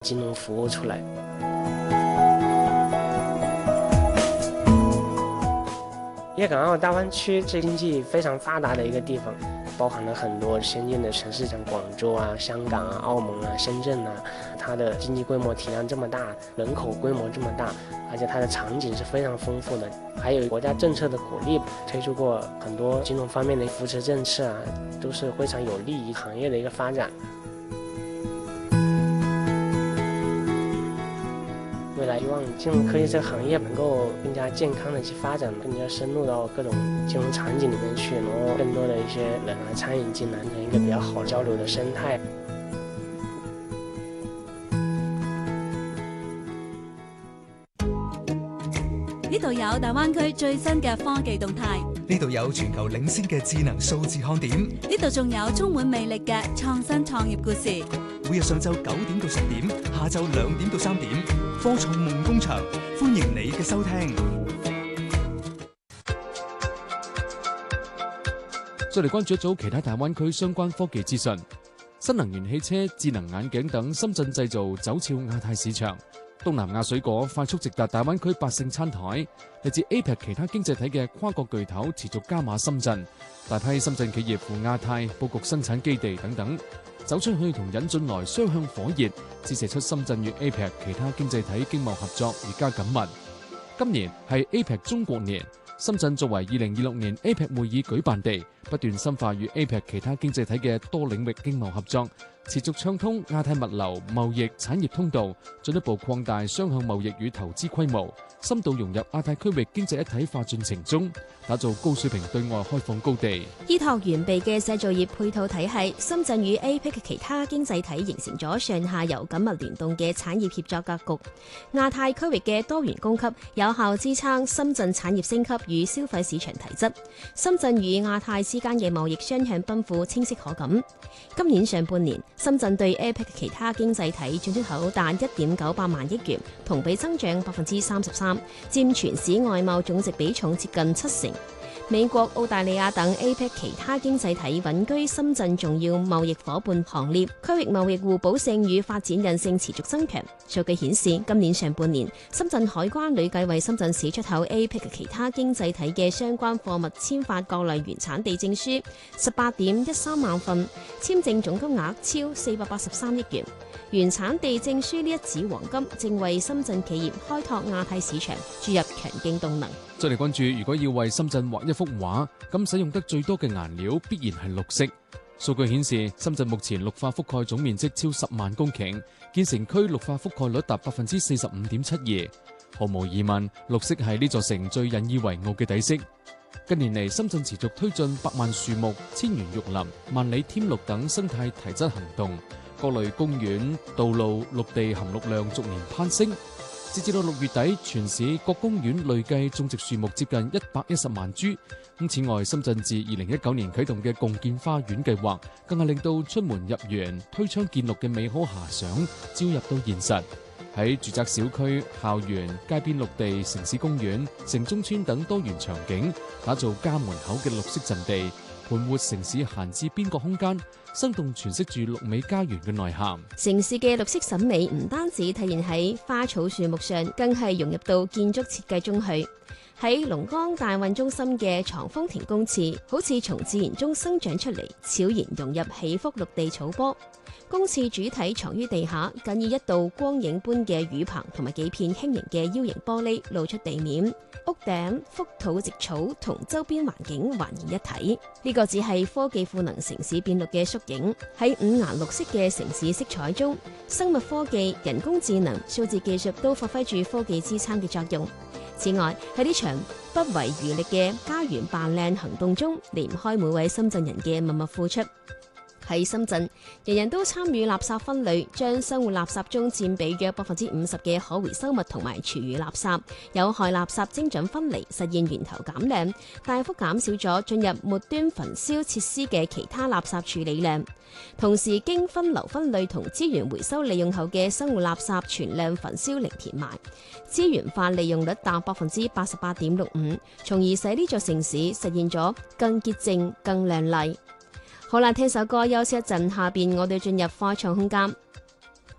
金融服务出来。粤港澳大湾区是经济非常发达的一个地方，包含了很多先进的城市，像广州啊、香港啊、澳门啊、深圳啊，它的经济规模体量这么大，人口规模这么大，而且它的场景是非常丰富的，还有国家政策的鼓励，推出过很多金融方面的扶持政策啊，都是非常有利于行业的一个发展。未来希望金融科技这个行业能够更加健康的去发展，更加深入到各种金融场景里面去，然后更多的一些人来参与进来，成一个比较好交流的生态。 呢度有大灣區最新嘅科技動態， 呢度有全球領先嘅智能數字看點， 呢度仲有充滿魅力嘅創新創業故事。 每日上晝9點到10點，下晝2點到3點，科創夢工場，歡迎你嘅收聽。 再嚟關注一組其他大灣區相關科技資訊。新能源汽車、智能眼鏡等深圳製造走俏亞太市場。東南亞水果快速直達大灣區百姓餐台，嚟自 APEC 其他經濟體嘅跨國巨頭持續加碼深圳，大批深圳企業赴亞太佈局生產基地等等，走出去同引進來雙向火熱，折射出深圳與 APEC 其他經濟體經貿合作越加緊密。今年係 APEC 中國年，深圳作為2026年 APEC 會議舉辦地，不斷深化與 APEC 其他經濟體嘅多領域經貿合作，持續暢通亞太物流、貿易、產業通道，進一步擴大雙向貿易與投資規模，深度融入亞太區域經濟一體化進程中，打造高水平對外開放高地。 依託完備嘅製造業配套體系，深圳與 APEC 其他經濟體形成咗上下游緊密聯動嘅產業協作格局。亞太區域嘅多元供給有效支撐深圳產業升級與消費市場提質。深圳與亞太之間嘅貿易雙向奔赴清晰可感。今年上半年，深圳對 APEC 其他經濟體進出口達1.98萬億元，同比增長33%，佔全市外貿總值比重接近70%。美國、澳大利亞等 APEC 其他經濟體穩居深圳重要貿易夥伴行列，區域貿易互補性與發展韌性持續增強。數據顯示，今年上半年，深圳海關累計為深圳市出口 APEC 其他經濟體嘅相關貨物簽發各類原產地證書18.13萬份，簽證總金額超483億元。原產地證書呢一紙黃金，正為深圳企業開拓亞太市場注入強勁動能。 再嚟關注，如果要為深圳畫一幅畫，咁使用得最多嘅顏料必然係綠色。數據顯示，深圳目前綠化覆蓋總面積超10萬公頃，建成區綠化覆蓋率達45.72%。毫無疑問，綠色係呢座城最引以為傲嘅底色。近年嚟，深圳持續推進百萬樹木、千園玉林、萬里添綠等生態提質行動，各類公園、道路、綠地含綠量逐年攀升。截至到6月底，全市各公園累計種植樹木接近110萬株。此外，深圳自2019年啟動嘅共建花園計劃，更係令到出門入園、推窗見綠嘅美好遐想招入到現實。喺住宅小區、校園、街邊綠地、城市公園、城中村等多元場景，打造家門口嘅綠色陣地，盤活城市閒置邊角空間，生動詮釋住綠美家園嘅內涵。 城市嘅綠色審美唔單止體現喺花草樹木上，更係融入到建築設計中去。喺龍崗大運中心嘅藏風亭公廁，好似從自然中生長出嚟，悄然融入起伏綠地草坡。公廁主體藏於地下，僅以一道光影般嘅雨棚同埋幾片輕盈嘅 U 型玻璃露出地面，屋頂覆土植草同周邊環境還原一體。呢個只係科技賦能城市變綠嘅縮影。喺五顏六色嘅城市色彩中，生物科技、人工智能、數字技術都發揮住科技支撐嘅作用。此外，喺呢場不遺餘力嘅家園扮靚行動中，離唔開每位深圳人嘅默默付出。喺深圳，人人都參與垃圾分類，將生活垃圾中佔比約50%嘅可回收物同埋廚餘垃圾、有害垃圾精準分離，實現源頭減量，大幅減少咗進入末端焚燒設施嘅其他垃圾處理量。同時，經分流分類同資源回收利用後嘅生活垃圾全量焚燒零填埋，資源化利用率達88.65%，從而使呢座城市實現咗更潔淨、更亮麗。好啦，聽首歌休息一陣，下邊我哋進入科創空間。